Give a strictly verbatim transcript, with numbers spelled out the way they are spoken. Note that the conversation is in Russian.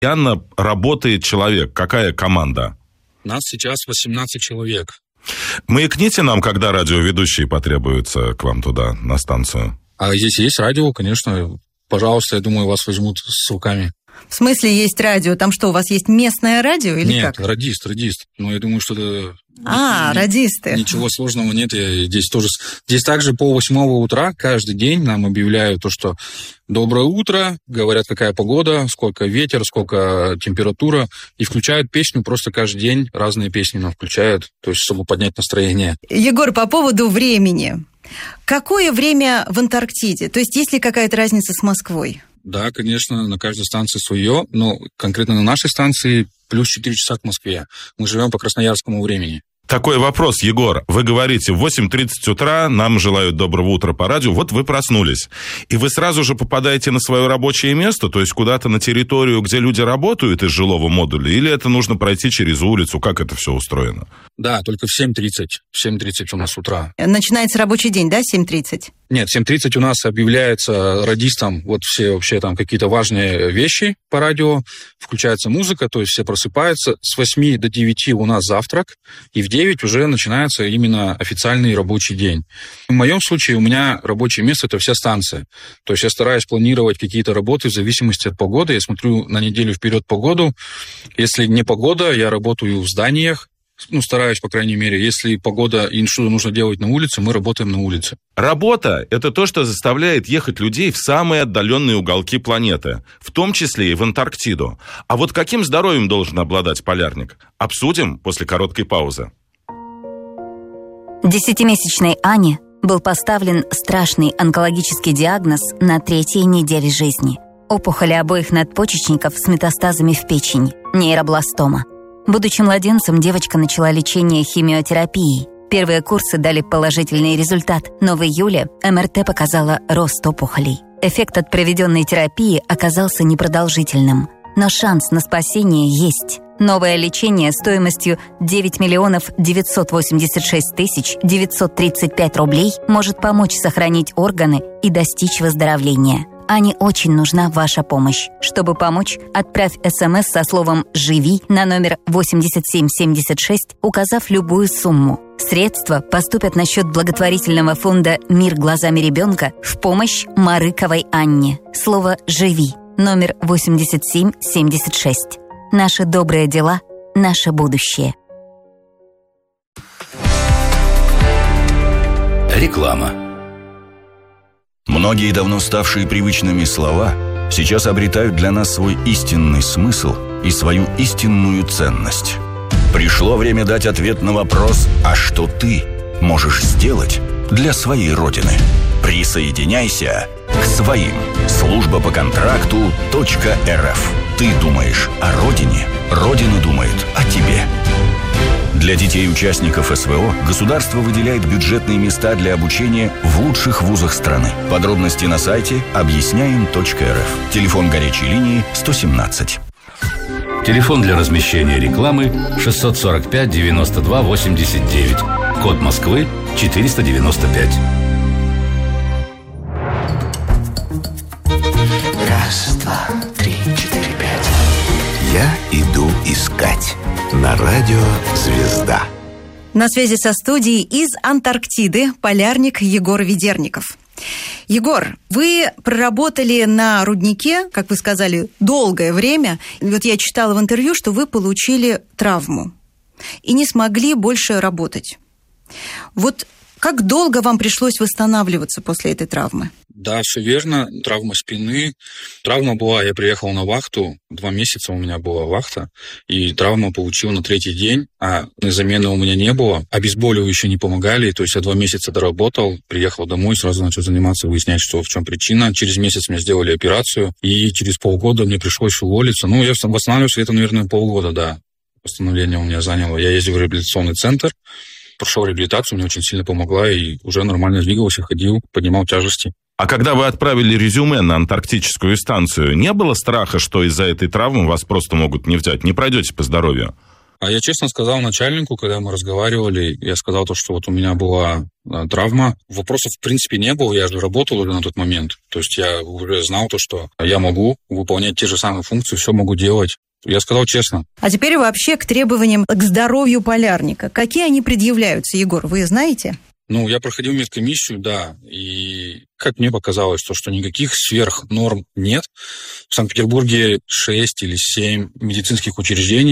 постоянно работает человек? Какая команда? Нас сейчас восемнадцать человек. Маякните нам, когда радиоведущие потребуются к вам туда, на станцию. А здесь есть радио, конечно. Пожалуйста, я думаю, вас возьмут с руками. В смысле есть радио? Там что, у вас есть местное радио или нет, как? Нет, радист, радист. Но я думаю, что это... А, ни, радисты. Ничего сложного нет. Я здесь тоже... Здесь также по восьмого утра каждый день нам объявляют то, что доброе утро, говорят, какая погода, сколько ветер, сколько температура, и включают песню просто каждый день. Разные песни нам включают, то есть чтобы поднять настроение. Егор, по поводу времени. Какое время в Антарктиде? То есть есть ли какая-то разница с Москвой? Да, конечно, на каждой станции свое, но конкретно на нашей станции плюс четыре часа к Москве. Мы живем по красноярскому времени. Такой вопрос, Егор. Вы говорите, в восемь тридцать утра нам желают доброго утра по радио. Вот вы проснулись. И вы сразу же попадаете на свое рабочее место, то есть куда-то на территорию, где люди работают из жилого модуля, или это нужно пройти через улицу? Как это все устроено? Да, только в семь тридцать. В семь тридцать у нас утра. Начинается рабочий день, да, в семь тридцать? Нет, в семь тридцать у нас объявляется радистам вот все вообще там какие-то важные вещи по радио, включается музыка, то есть все просыпаются. С восьми до девяти у нас завтрак, и в девять уже начинается именно официальный рабочий день. В моем случае у меня рабочее место – это вся станция. То есть я стараюсь планировать какие-то работы в зависимости от погоды. Я смотрю на неделю вперед погоду. Если не погода, я работаю в зданиях. Ну, стараюсь, по крайней мере. Если погода и что нужно делать на улице, мы работаем на улице. Работа – это то, что заставляет ехать людей в самые отдаленные уголки планеты, в том числе и в Антарктиду. А вот каким здоровьем должен обладать полярник? Обсудим после короткой паузы. Десятимесячной Ане был поставлен страшный онкологический диагноз на третьей неделе жизни. Опухоли обоих надпочечников с метастазами в печени, нейробластома. Будучи младенцем, девочка начала лечение химиотерапией. Первые курсы дали положительный результат, но в июле эм эр тэ показала рост опухолей. Эффект от проведенной терапии оказался непродолжительным, но шанс на спасение есть. Новое лечение стоимостью девять миллионов девятьсот восемьдесят шесть тысяч девятьсот тридцать пять рублей может помочь сохранить органы и достичь выздоровления. Ане очень нужна ваша помощь. Чтобы помочь, отправь СМС со словом «Живи» на номер восемьдесят семь семьдесят шесть, указав любую сумму. Средства поступят на счет благотворительного фонда «Мир глазами ребенка» в помощь Марыковой Анне. Слово «Живи» номер восемьдесят семь семьдесят шесть. Наши добрые дела – наше будущее. Реклама. Многие давно ставшие привычными слова сейчас обретают для нас свой истинный смысл и свою истинную ценность. Пришло время дать ответ на вопрос: а что ты можешь сделать для своей Родины? Присоединяйся к своим. Служба по контракту .рф. Ты думаешь о Родине, Родина думает о тебе. Для детей-участников эс вэ о государство выделяет бюджетные места для обучения в лучших вузах страны. Подробности на сайте объясняем точка эр эф. Телефон горячей линии сто семнадцать. Телефон для размещения рекламы шестьсот сорок пять девяносто два восемьдесят девять. Код Москвы четыреста девяносто пять. Раз, два, три, четыре, пять. Я иду искать. На радио «Звезда». На связи со студией из Антарктиды полярник Егор Ведерников. Егор, вы проработали на руднике, как вы сказали, долгое время. Вот я читала в интервью, что вы получили травму и не смогли больше работать. Вот как долго вам пришлось восстанавливаться после этой травмы? Да, все верно. Травма спины. Травма была, я приехал на вахту, два месяца у меня была вахта, и травму получил на третий день, а замены у меня не было. Обезболивающие не помогали, то есть я два месяца доработал, приехал домой, сразу начал заниматься, выяснять, что в чем причина. Через месяц мне сделали операцию, и через полгода мне пришлось уволиться. Ну, я восстанавливался где-то, наверное, полгода, да. Восстановление у меня заняло. Я ездил в реабилитационный центр, прошел реабилитацию, мне очень сильно помогла, и уже нормально двигался, ходил, поднимал тяжести. А когда вы отправили резюме на антарктическую станцию, не было страха, что из-за этой травмы вас просто могут не взять? Не пройдете по здоровью? А я честно сказал начальнику, когда мы разговаривали, я сказал то, что вот у меня была а, травма. Вопросов, в принципе, не было, я же работал уже на тот момент. То есть я уже знал то, что я могу выполнять те же самые функции, все могу делать. Я сказал честно. А теперь вообще к требованиям к здоровью полярника. Какие они предъявляются, Егор, вы знаете? Ну, я проходил медкомиссию, да, и как мне показалось, то, что никаких сверхнорм нет. В Санкт-Петербурге шесть или семь медицинских учреждений,